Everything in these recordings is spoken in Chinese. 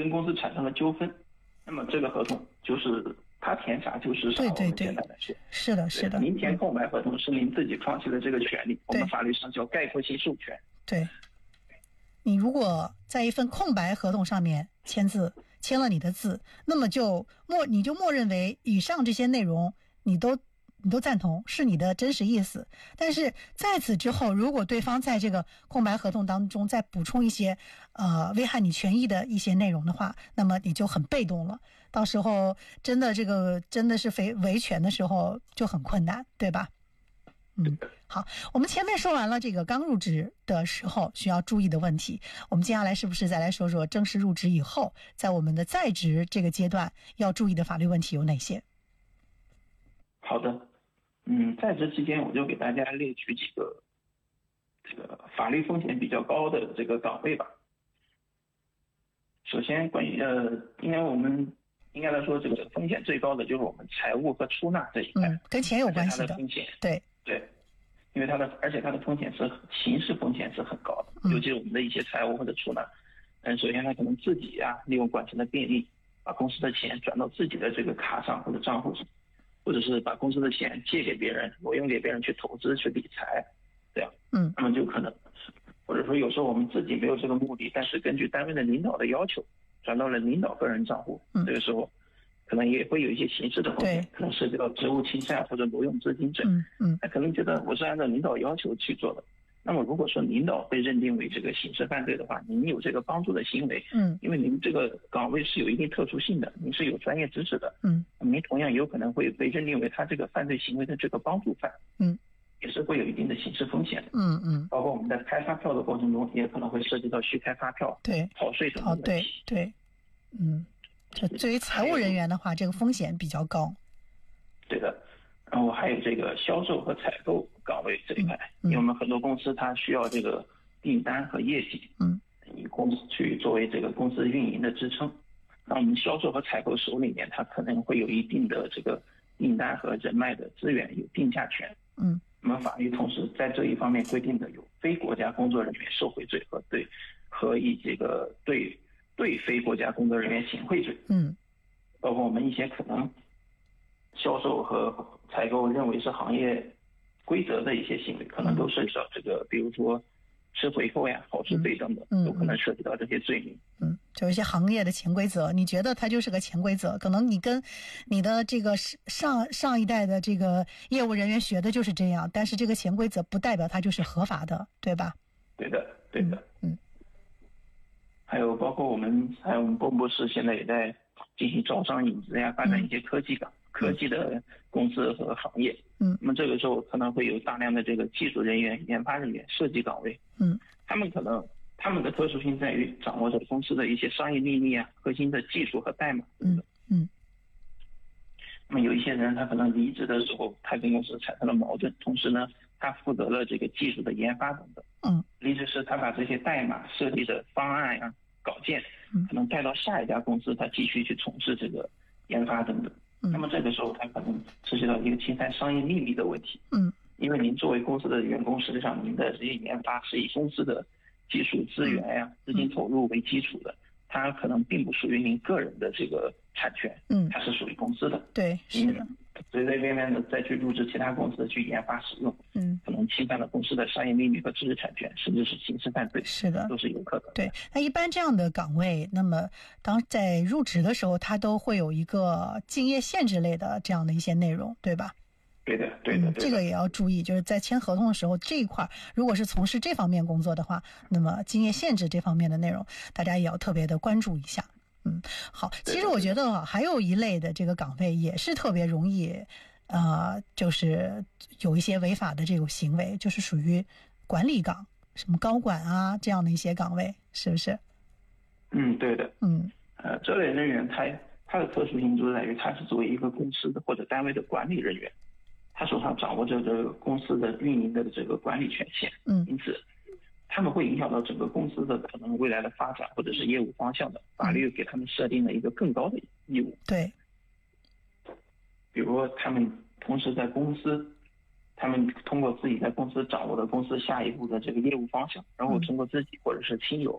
跟公司产生了纠纷，那么这个合同就是他填啥就是啥。 对， 我们简单来说， 是的，是的。 您填空白合同是您自己放弃了这个权利，我们法律上叫概括性授权。 对，你如果在一份空白合同上面签字，签了你的字，那么你就默认为以上这些内容你都赞同，是你的真实意思。但是在此之后，如果对方在这个空白合同当中再补充一些危害你权益的一些内容的话，那么你就很被动了。到时候真的是维权的时候就很困难，对吧？好，我们前面说完了这个刚入职的时候需要注意的问题，我们接下来是不是再来说说正式入职以后，在我们的在职这个阶段要注意的法律问题有哪些？ 好的，在职期间我就给大家列举几个这个法律风险比较高的这个岗位吧。首先关于应该来说，这个风险最高的就是我们财务和出纳这一块， 跟钱有关系的风险。 对， 因为而且它的风险刑事风险是很高的，尤其是我们的一些财务或者出纳。首先他可能自己利用管钱的便利，把公司的钱转到自己的这个卡上或者账户上，或者是把公司的钱借给别人，挪用给别人去投资去理财，这样，那么就可能，或者说有时候我们自己没有这个目的，但是根据单位的领导的要求，转到了领导个人账户，这个时候可能也会有一些刑事的风险，可能涉及到职务侵占或者挪用资金罪。那可能觉得我是按照领导要求去做的。那么如果说领导被认定为这个刑事犯罪的话，您有这个帮助的行为，因为您这个岗位是有一定特殊性的，您是有专业知识的，您同样有可能会被认定为他这个犯罪行为的这个帮助犯，也是会有一定的刑事风险的。包括我们在开发票的过程中，也可能会涉及到虚开发票、逃税等问题。 对，这对于财务人员的话，这个风险比较高。对的。然后还有这个销售和采购岗位这一块，因为我们很多公司它需要这个订单和业绩，以公司去作为这个公司运营的支撑。那我们销售和采购手里面，它可能会有一定的这个订单和人脉的资源，有定价权。那么法律同时在这一方面规定的有非国家工作人员受贿罪和以这个对非国家工作人员行贿罪。包括我们一些可能销售和采购认为是行业规则的一些行为，可能都涉及到这个，比如说吃回扣呀、好处费等等，都可能涉及到这些罪名。 就一些行业的潜规则，你觉得它就是个潜规则，可能你跟你的这个上一代的这个业务人员学的就是这样，但是这个潜规则不代表它就是合法的，对吧？ 对的。还有包括我们工博士现在也在进行招商引资呀，发展一些科技的公司和行业。那么这个时候可能会有大量的这个技术人员、研发人员、设计岗位。他们的特殊性在于掌握着公司的一些商业秘密啊、核心的技术和代码。那么有一些人他可能离职的时候，他跟公司产生了矛盾，同时呢，他负责了这个技术的研发等等。离职时他把这些代码设计的方案啊、稿件，可能带到下一家公司，他继续去从事这个研发等等。那么这个时候他可能涉及到一个侵犯商业秘密的问题。因为您作为公司的员工，实际上您的这些研发是以公司的技术资源呀、资金投入为基础的，它可能并不属于您个人的这个产权，它是属于公司的。 对，是的。 随随便便的再去入职其他公司去研发使用，可能侵犯了公司的商业秘密和知识产权，甚至是刑事犯罪， 是的， 都是有可能的。 对，那一般这样的岗位，那么当在入职的时候，它都会有一个竞业限制类的这样的一些内容，对吧？ 对的。 这个也要注意，就是在签合同的时候，这一块如果是从事这方面工作的话，那么竞业限制这方面的内容，大家也要特别的关注一下。好，其实我觉得还有一类的这个岗位也是特别容易，就是有一些违法的这种行为，就是属于管理岗，什么高管啊这样的一些岗位，是不是？ 对的。这类人员他的特殊性就在于他是作为一个公司的或者单位的管理人员，他手上掌握着这个公司的运营的这个管理权限。因此他们会影响到整个公司的可能未来的发展或者是业务方向的，法律给他们设定了一个更高的义务。 对， 比如说他们同时在公司，他们通过自己在公司掌握的公司下一步的这个业务方向，然后通过自己或者是亲友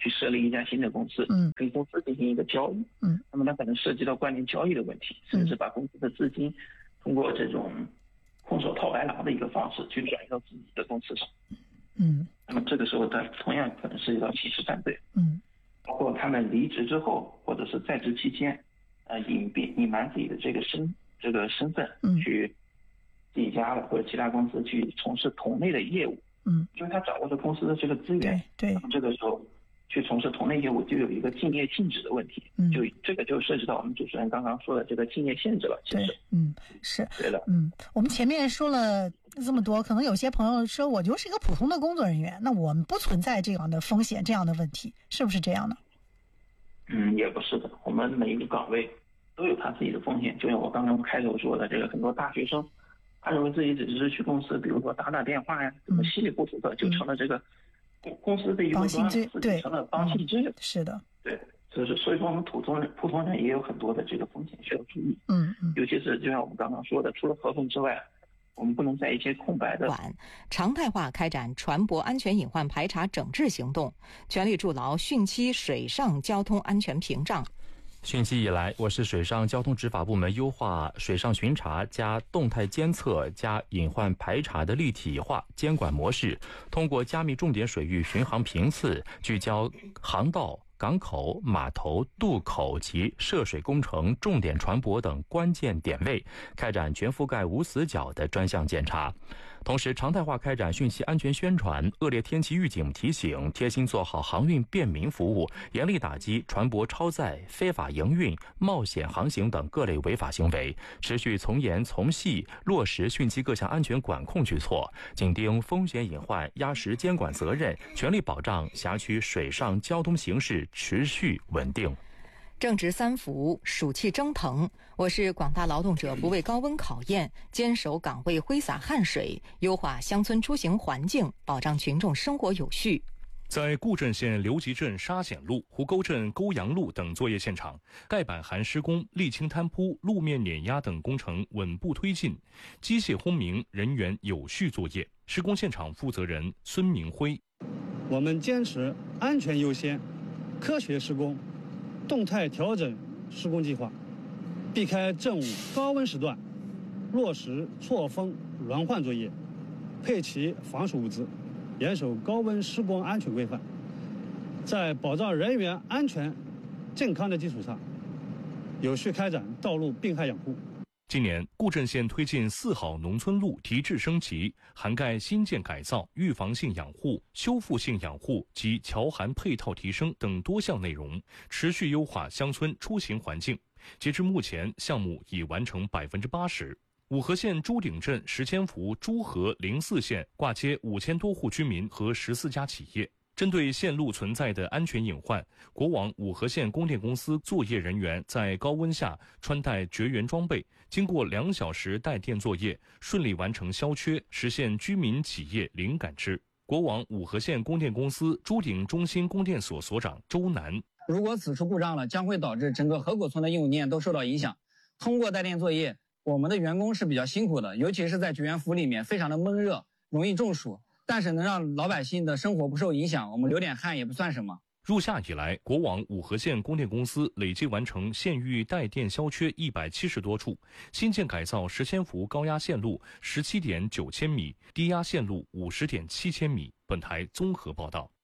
去设立一家新的公司，跟公司进行一个交易，那么它可能涉及到关联交易的问题，甚至把公司的资金通过这种空手套白狼的一个方式去转移到自己的公司上，那么这个时候它同样可能涉及到刑事犯罪，包括他们离职之后或者是在职期间，隐瞒自己的这个身份，去自己家了或者其他公司去从事同类的业务，因为他掌握着公司的这个资源， 对， 这个时候去从事同类业务就有一个竞业禁止的问题，就这个就涉及到我们主持人刚刚说的这个竞业限制了。其实， 是对的， 我们前面说了这么多，可能有些朋友说我就是一个普通的工作人员，那我们不存在这样的风险，这样的问题，是不是这样呢？ 也不是的，我们每一个岗位都有他自己的风险，就像我刚刚开头说的，这个很多大学生，他认为自己只是去公司，比如说打电话呀，怎么稀里糊涂的就成了这个公司的一个帮信罪，对， 成了帮信罪，是的， 对，所以说我们普通人也有很多的这个风险需要注意，尤其是就像我们刚刚说的，除了合同之外，我们不能在一些空白的常态化开展船舶安全隐患排查整治行动，全力筑牢汛期水上交通安全屏障。 汛期以来，我市水上交通执法部门优化水上巡查加动态监测加隐患排查的立体化监管模式，通过加密重点水域巡航频次，聚焦航道、港口、码头、渡口及涉水工程重点船舶等关键点位，开展全覆盖无死角的专项检查。同时，常态化开展汛期安全宣传、恶劣天气预警提醒，贴心做好航运便民服务，严厉打击船舶超载、非法营运、冒险航行等各类违法行为，持续从严从细落实汛期各项安全管控举措，紧盯风险隐患，压实监管责任，全力保障辖区水上交通形势持续稳定。 正值三伏，暑气蒸腾，我市广大劳动者不畏高温考验，坚守岗位，挥洒汗水，优化乡村出行环境，保障群众生活有序。 在固镇县刘集镇沙显路、湖沟镇沟阳路等作业现场，盖板涵施工、沥青摊铺、路面碾压等工程稳步推进，机械轰鸣，人员有序作业。施工现场负责人孙明辉： 我们坚持安全优先，科学施工，动态调整施工计划，避开正午高温时段，落实错峰轮换作业，配齐防暑物资，严守高温施工安全规范，在保障人员安全健康的基础上，有序开展道路病害养护。 今年，固镇县推进4号农村路提质升级，涵盖新建改造、预防性养护、修复性养护及桥涵配套提升等多项内容，持续优化乡村出行环境。截至目前，项目已完成80%。五河县朱顶镇石千福朱河04线挂接5000多户居民和14家企业。针对线路存在的安全隐患，国网五河县供电公司作业人员在高温下穿戴绝缘装备，经过2小时带电作业，顺利完成消缺，实现居民企业零感知。国网五河县供电公司朱顶中心供电所所长周南： 如果此处故障了，将会导致整个河谷村的应用链都受到影响。通过带电作业，我们的员工是比较辛苦的，尤其是在绝缘服里面非常的闷热，容易中暑。但是能让老百姓的生活不受影响，我们流点汗也不算什么。 入夏以来，国网五河县供电公司累计完成县域带电消缺170多处，新建改造10千伏高压线路17.9千米，低压线路50.7千米。本台综合报道。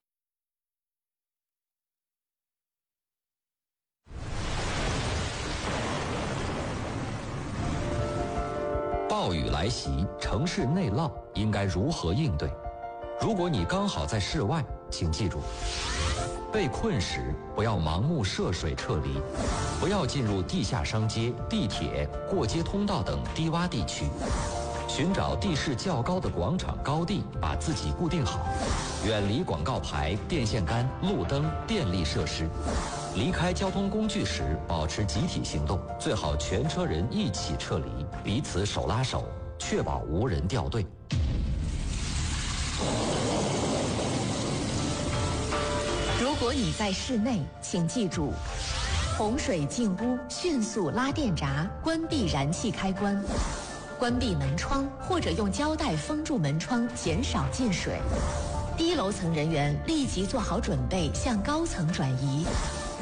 暴雨来袭，城市内涝应该如何应对？如果你刚好在室外，请记住，被困时不要盲目涉水撤离，不要进入地下商街、地铁、过街通道等低洼地区，寻找地势较高的广场高地，把自己固定好，远离广告牌、电线杆、路灯、电力设施。离开交通工具时，保持集体行动，最好全车人一起撤离，彼此手拉手，确保无人掉队。 如果你在室内，请记住：洪水进屋，迅速拉电闸，关闭燃气开关，关闭门窗或者用胶带封住门窗，减少进水。 低楼层人员立即做好准备，向高层转移。